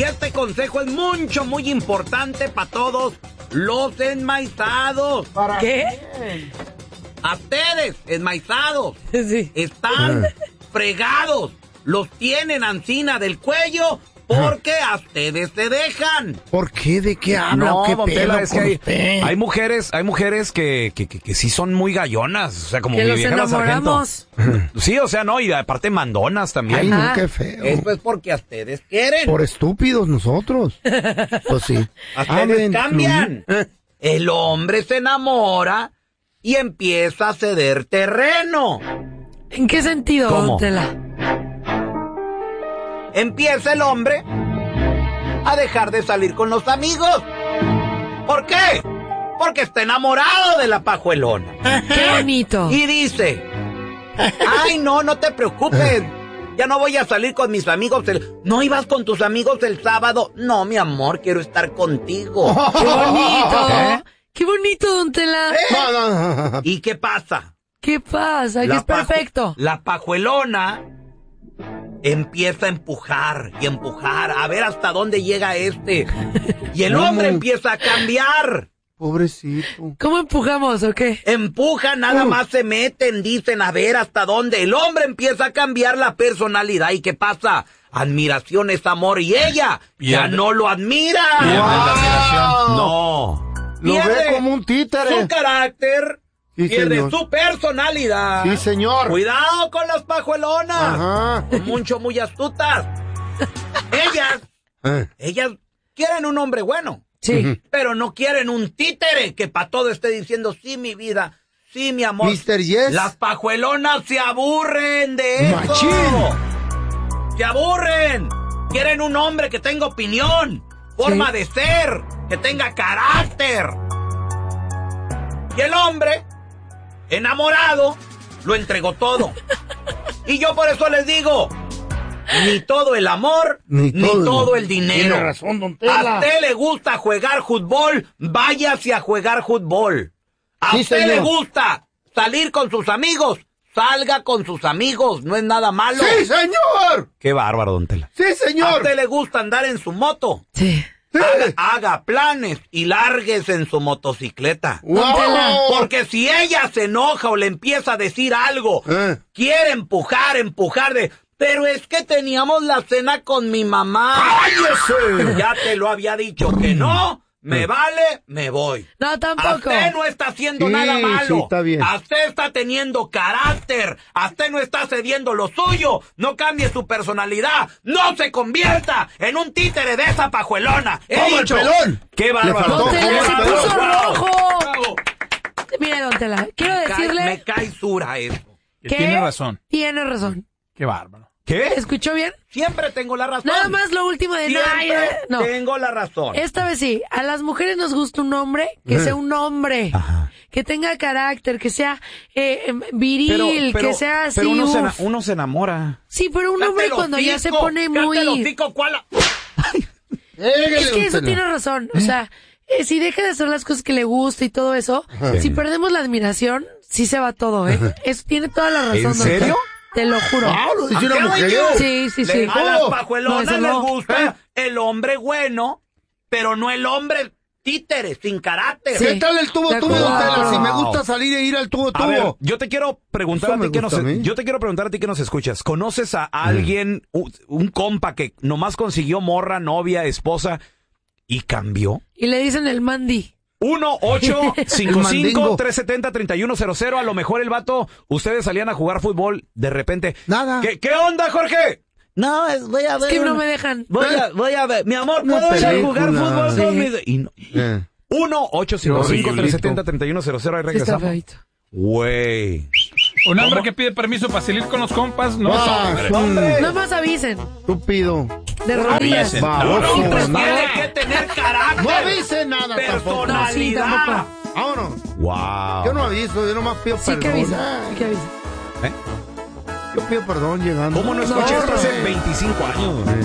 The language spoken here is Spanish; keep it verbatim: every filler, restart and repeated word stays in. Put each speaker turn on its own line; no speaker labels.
Y este consejo es mucho, muy importante para todos los enmaizados.
¿Para qué?
A ustedes, enmaizados,
sí.
están fregados. Los tienen ancina del cuello porque a ustedes se dejan.
¿Por qué? ¿De qué habla?
No,
¿Qué
don
pedo
Tela, es que
con
hay,
usted?
hay mujeres, hay mujeres que, que, que, que sí son muy gallonas, o sea, como
Que
mi
los
vieja la sargento.
enamoramos.
Sí, o sea, no, y aparte mandonas también.
Ay, no,
Ajá.
qué feo.
Eso es porque a ustedes quieren.
Por estúpidos nosotros. Pues sí.
A ustedes
Hablen,
cambian.
fluir.
El hombre se enamora y empieza a ceder terreno.
¿En qué sentido,
¿Cómo?
don Tela?
Empieza el hombre a dejar de salir con los amigos. ¿Por qué? Porque está enamorado de la pajuelona.
Qué bonito.
Y dice, ay, no, no te preocupes. Ya no voy a salir con mis amigos. El... ¿No ibas con tus amigos el sábado? No, mi amor, quiero estar contigo.
Qué bonito.
¿Eh?
Qué bonito, don Tela.
No, no, no.
¿Y qué pasa?
¿Qué pasa? Que
La
es
paju-
perfecto.
La pajuelona empieza a empujar y empujar a ver hasta dónde llega este. Y el
¿Cómo?
hombre empieza a cambiar.
Pobrecito.
¿Cómo empujamos o qué?
Empuja, nada
Uh.
más se meten, dicen a ver hasta dónde. El hombre empieza a cambiar la personalidad. ¿Y qué pasa? Admiración es amor y ella ya
Pierde.
no lo admira.
Pierde la admiración.
Wow.
No.
Lo
Pierde
ve como un títere.
Su carácter,
Sí,
pierde
señor.
su personalidad.
Sí, señor.
Cuidado con las pajuelonas.
Ajá.
Son mucho, muy astutas. Ellas,
Eh.
ellas quieren un hombre bueno,
Sí.
pero no quieren un títere que para todo esté diciendo, sí, mi vida, sí, mi amor.
mister Yes.
Las pajuelonas se aburren de eso.
Machín.
Se aburren. Quieren un hombre que tenga opinión, forma
Sí.
de ser, que tenga carácter. Y el hombre, enamorado, lo entregó todo. Y yo por eso les digo, ni todo el amor,
Ni
ni,
todo
todo,
el-
el dinero.
Tiene razón, don
A
Tela.
usted le gusta jugar fútbol, váyase a jugar fútbol. A
Sí,
usted
señor.
le gusta salir con sus amigos, salga con sus amigos, no es nada malo.
¡Sí, señor!
Qué bárbaro, don Tela.
¡Sí,
A
señor!
usted le gusta andar en su moto,
Sí.
haga, haga planes y lárguese en su motocicleta.
¡Wow!
Tela.
Porque si ella se enoja o le empieza a decir algo,
Eh.
quiere empujar, empujar de... Pero es que teníamos la cena con mi mamá.
¡Cállese!
Ya te lo había dicho que no, me vale, me voy.
No, tampoco.
Usted no está haciendo
Sí,
nada malo.
sí, está bien.
Usted está teniendo carácter. Usted no está cediendo lo suyo. No cambie su personalidad. No se convierta en un títere de esa pajuelona. He
¡Como el
dicho.
pelón!
¡Qué bárbaro!
faltó,
Don Tela
como
se
el
puso
pelón.
Bravo,
rojo.
bravo.
Mire, don Tela, quiero
Me cae-
decirle
Me cae sura eso.
que...
Tiene razón.
Tiene razón.
Qué bárbaro.
¿Qué?
¿Escuchó bien?
Siempre tengo la razón.
Nada más lo último de...
Siempre
Ay, eh, no.
tengo la razón.
Esta vez sí, a las mujeres nos gusta un hombre que sea un hombre,
Ajá.
que tenga carácter, que sea eh, em, viril, que sea así.
pero uno, se, ena-
uf.
uno se enamora.
Sí, pero un
Cállate
hombre
el
cuando ya se
hocico,
pone
cállate
muy...
el hocico, ¿cuál?
Es que eso tiene razón, o sea, eh, si deja de hacer las cosas que le gusta y todo eso, si perdemos la admiración, sí se va todo, ¿eh? Eso tiene toda la razón.
¿En
don
serio?
Tela. Te lo juro.
¡Ah, lo dice una
I'm
mujer!
telling you.
Sí, sí, sí.
A las
Oh.
pajuelonas
No, eso
les
no.
gusta el hombre bueno, pero no el hombre títere, sin carácter.
Sí.
¿Qué tal el tubo,
De
tubo, don
acuerdo.
Tela? Si me gusta salir e ir al tubo,
A ver,
tubo.
yo te quiero preguntar
Eso
a ti
me
que nos,
gusta a mí.
yo te quiero preguntar a ti que nos escuchas. ¿Conoces a alguien, un, un compa que nomás consiguió morra, novia, esposa y cambió?
Y le dicen el mandi.
uno ocho cinco
El
cinco
mandingo.
tres siete cero tres uno cero cero. A lo mejor el vato, ustedes salían a jugar fútbol, de repente.
Nada.
¿Qué, qué onda, Jorge?
No, es- voy a
Es
ver.
que
un-
no me dejan.
Voy a, voy a ver. Mi amor,
Una
¿puedo ir a jugar
película.
fútbol
Sí.
con mis...
Y no-
Eh.
uno ocho cinco cinco tres siete cero
Horriblito.
tres uno cero cero. Ahí
Sí está
regresamos.
feito.
Güey.
Un hombre que pide permiso para salir con los compas, no es
Ah,
hombre.
es un
No más avisen.
estúpido.
De rodillas.
avisen.
Baboso.
No, no,
Pues
No,
tiene que tener carácter.
no avise nada tampoco.
No, sí,
Personalidad.
tampoco.
Vámonos.
Wow.
Yo no aviso, yo nomás pido
Sí que
perdón.
avisa. Sí que avisa.
¿Eh?
Yo pido perdón llegando.
¿Cómo no escuché
No.
esto hace veinticinco años?